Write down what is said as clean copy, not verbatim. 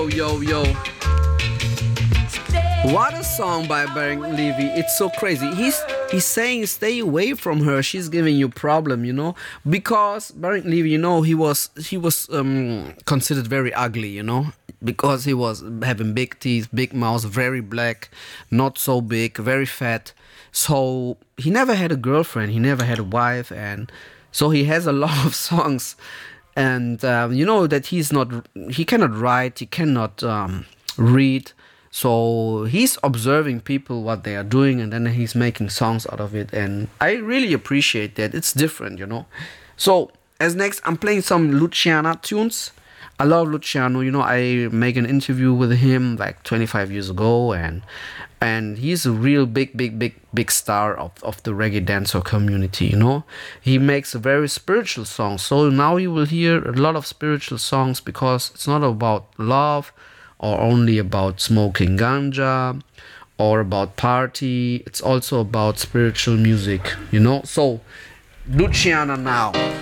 Yo, yo. What a song by Bering Levy. It's so crazy. He's saying stay away from her. She's giving you problem, because Bering Levy, he was considered very ugly, because he was having big teeth, big mouth, very black, not so big, very fat. So he never had a girlfriend. He never had a wife, and so he has a lot of songs. And you know that he cannot write, he cannot read, so he's observing people what they are doing, and then he's making songs out of it, and I really appreciate that. It's different. So as next, I'm playing some Luciano tunes. I love Luciano. I make an interview with him like 25 years ago, and he's a real big star of the reggae dancehall community. He makes a very spiritual songs. So now you will hear a lot of spiritual songs, because it's not about love or only about smoking ganja or about party. It's also about spiritual music. So Luciano now.